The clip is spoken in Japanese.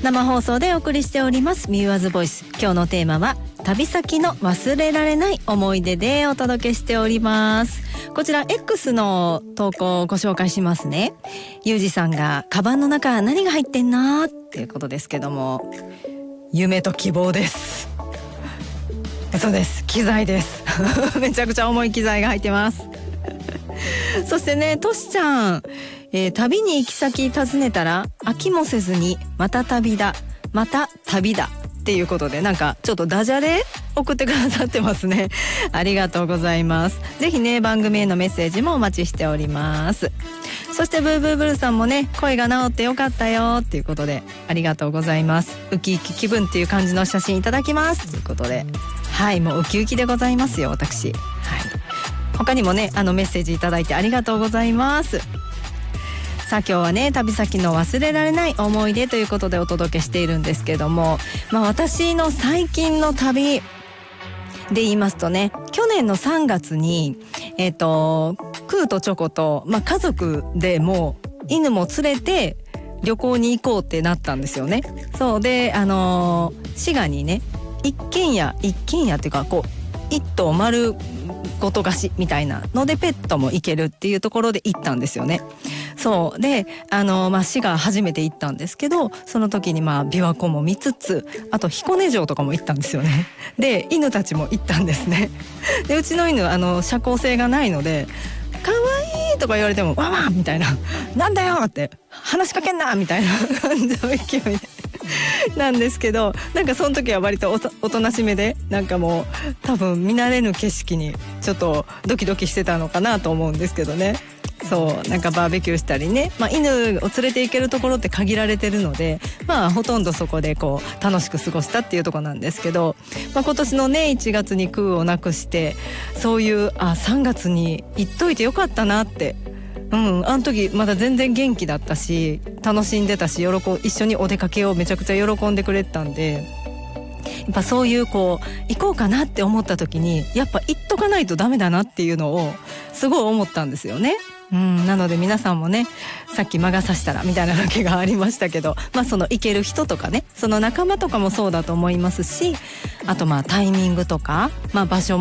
生放送でお送りしておりますミューアズボイス。今日のテーマは旅先の忘れられない思い出でお届けしております。こちら X の投稿をご紹介しますね。ゆうじさんがカバンの中何が入ってんなっていうことですけども、夢と希望です。そうです、機材ですめちゃくちゃ重い機材が入ってますそしてね、としちゃん、旅に行き先尋ねたら飽きもせずにまた旅だまた旅だっていうことで、なんかちょっとダジャレ送ってくださってますねありがとうございます。ぜひね、番組へのメッセージもお待ちしております。そしてブーブーブルーさんもね、声が治ってよかったよっていうことでありがとうございます。ウキウキ気分っていう感じの写真いただきますということで、はい、もうウキウキでございますよ私。はい、他にもね、メッセージいただいてありがとうございます。さあ今日はね、旅先の忘れられない思い出ということでお届けしているんですけども、私の最近の旅で言いますとね、去年の3月にクーとチョコと、家族でもう犬も連れて旅行に行こうってなったんですよね。そうで、滋賀にね、一軒家っていうか、こう一棟丸ごと貸しみたいなのでペットも行けるっていうところで行ったんですよね。そうで、滋賀初めて行ったんですけど、その時に琵琶湖も見つつ、あと彦根城とかも行ったんですよね。で、犬たちも行ったんですね。で、うちの犬社交性がないので、可愛いとか言われてもワンワンみたいな、なんだよって話しかけんなみたいな感じの勢いでなんですけど、なんかその時は割とおとなしめで、なんかもう多分見慣れぬ景色にちょっとドキドキしてたのかなと思うんですけどね。そう、なんかバーベキューしたりね、犬を連れて行けるところって限られてるので、ほとんどそこでこう楽しく過ごしたっていうところなんですけど、今年のね1月にクーを亡くして、そういう3月に行っといてよかったなって、あの時まだ全然元気だったし、楽しんでたし、一緒にお出かけをめちゃくちゃ喜んでくれてたんで、やっぱそういうこう行こうかなって思った時に、やっぱ行っとかないとダメだなっていうのをすごい思ったんですよね。なので皆さんもね、さっき魔が差したらみたいなロケがありましたけど、その行ける人とかね、その仲間とかもそうだと思いますし、あとタイミングとか、場所